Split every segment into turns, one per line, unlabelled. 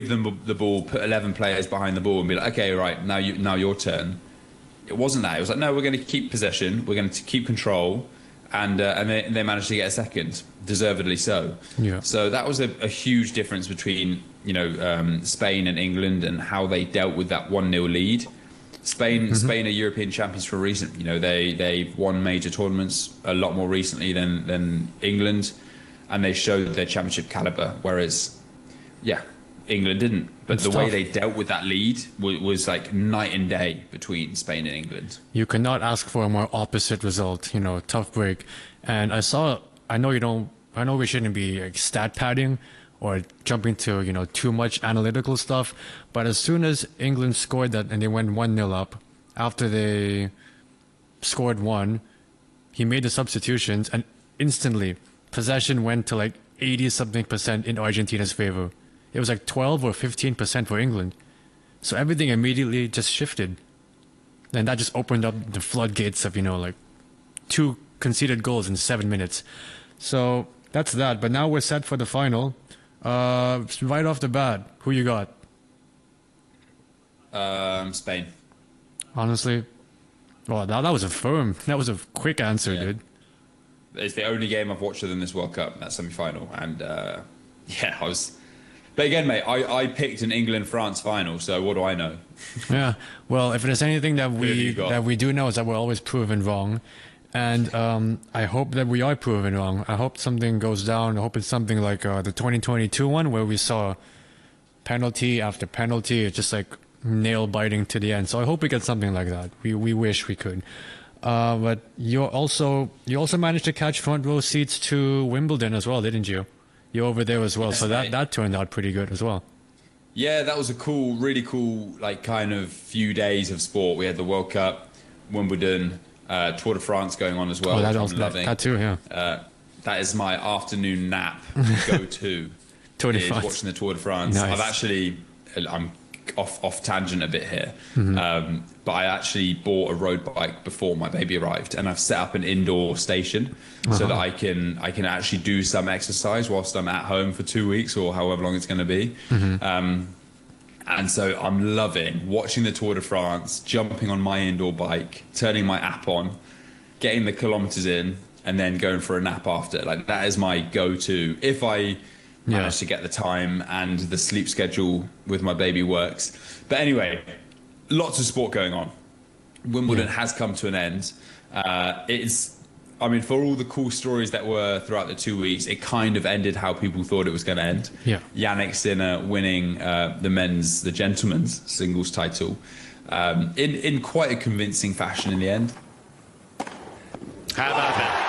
them the ball, put 11 players behind the ball, and be like, okay, right, now your turn. It wasn't that. It was like, no, we're going to keep possession, we're going to keep control, and they managed to get a second, deservedly so.
Yeah.
So that was a huge difference between Spain and England and how they dealt with that 1-0 lead. Spain are European champions for a reason. They've won major tournaments a lot more recently than England, and they showed their championship caliber. Whereas, England didn't. But the way they dealt with that lead was like night and day between Spain and England.
You could not ask for a more opposite result. Tough break. And I know we shouldn't be like stat padding or jumping to too much analytical stuff, but as soon as England scored that and they went 1-0 up, after they scored one, he made the substitutions and instantly possession went to like 80-something% in Argentina's favor. It was like 12 or 15% for England. So everything immediately just shifted. And that just opened up the floodgates of, like 2 conceded goals in 7 minutes. So that's that. But now we're set for the final. Right off the bat, who you got?
Spain.
Honestly, well, that was a quick answer, dude.
It's the only game I've watched of them this World Cup, that semi-final, and I was. But again, mate, I picked an England-France final, so what do I know?
Yeah, well, if there's anything that we do know is that we're always proven wrong. And I hope that we are proven wrong. I hope something goes down. I hope it's something like the 2022 one where we saw penalty after penalty. It's just like nail biting to the end. So I hope we get something like that. We wish we could. But you also managed to catch front row seats to Wimbledon as well, didn't you? You're over there as well. Yes, so that turned out pretty good as well.
Yeah, that was a really cool, like kind of few days of sport. We had the World Cup, Wimbledon, Tour de France going on as well.
Oh, that too, yeah.
That is my afternoon nap go-to.
Tour de France.
Watching the Tour de France.
Nice.
I'm off tangent a bit here, but I actually bought a road bike before my baby arrived, and I've set up an indoor station so that I can actually do some exercise whilst I'm at home for 2 weeks or however long it's going to be. And so I'm loving watching the Tour de France, jumping on my indoor bike, turning my app on, getting the kilometers in, and then going for a nap after. Like, that is my go-to. If I manage to get the time and the sleep schedule with my baby works. But anyway, lots of sport going on. Wimbledon has come to an end. For all the cool stories that were throughout the 2 weeks, it kind of ended how people thought it was going to end.
Yeah.
Yannick Sinner winning the gentleman's singles title in quite a convincing fashion in the end.
How about that?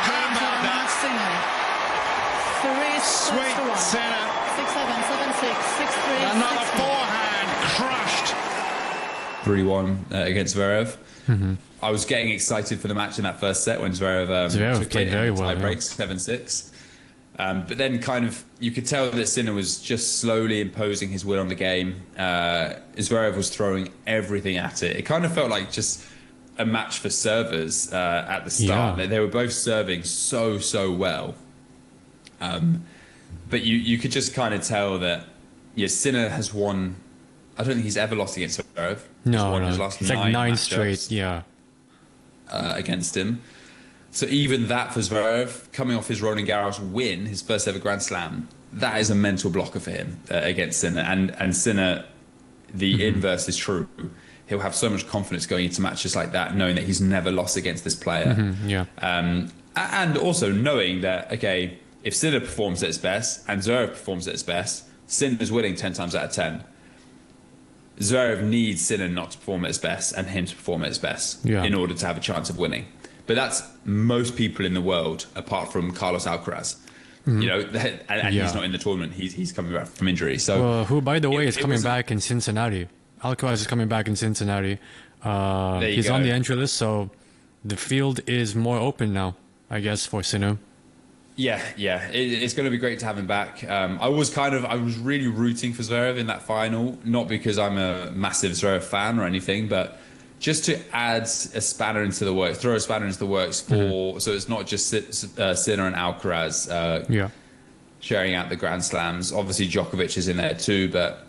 Sweet Sinner.
6-7, 7-6, 6-3,
Another
6-4.
forehand crushed.
3-1 against Zverev. I was getting excited for the match in that first set when Zverev took
played
it
very
in
well,
tie breaks, 7-6. But then kind of you could tell that Sinner was just slowly imposing his will on the game. Zverev was throwing everything at it. It kind of felt like just a match for servers at the start.
Yeah.
They were both serving so well. But you could just kind of tell that Sinner has won. I don't think he's ever lost against Zverev.
No.
His last
It's like 9
matchups,
straight, yeah.
Against him. So even that for Zverev, coming off his Roland Garros win, his first ever Grand Slam, that is a mental blocker for him against Sinner. And Sinner, the inverse is true. He'll have so much confidence going into matches like that, knowing that he's never lost against this player. And also knowing that, okay, if Sinner performs at his best and Zverev performs at his best, Sinner's winning 10 times out of 10. Zverev needs Sinner not to perform at his best and him to perform at his best in order to have a chance of winning. But that's most people in the world, apart from Carlos Alcaraz. And he's not in the tournament. He's coming back from injury. So,
who, by the way, is coming back in Cincinnati. Alcaraz is coming back in Cincinnati. He's on the entry list, so the field is more open now, I guess, for Sinner.
Yeah. It's going to be great to have him back. I was really rooting for Zverev in that final, not because I'm a massive Zverev fan or anything, but just to add a spanner into the works, throw a spanner into the works so it's not just Sinner and Alcaraz. sharing out the Grand Slams. Obviously, Djokovic is in there too, but